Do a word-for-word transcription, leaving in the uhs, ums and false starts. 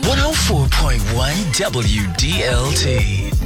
one oh four point one W D L T.